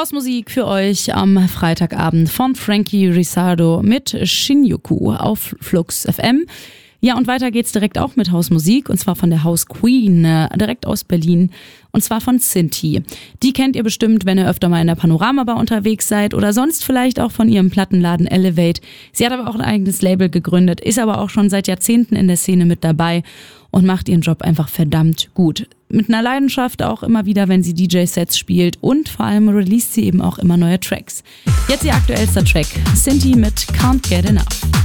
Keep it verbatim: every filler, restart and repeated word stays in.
Hausmusik für euch am Freitagabend von Frankie Risardo mit Shinjuku auf Flux F M. Ja, und weiter geht's direkt auch mit Hausmusik, und zwar von der House Queen, äh, direkt aus Berlin, und zwar von Cinti. Die kennt ihr bestimmt, wenn ihr öfter mal in der Panorama-Bar unterwegs seid oder sonst vielleicht auch von ihrem Plattenladen Elevate. Sie hat aber auch ein eigenes Label gegründet, ist aber auch schon seit Jahrzehnten in der Szene mit dabei und macht ihren Job einfach verdammt gut. Mit einer Leidenschaft auch immer wieder, wenn sie D J-Sets spielt, und vor allem released sie eben auch immer neue Tracks. Jetzt ihr aktuellster Track, Cinti mit Can't Get Enough.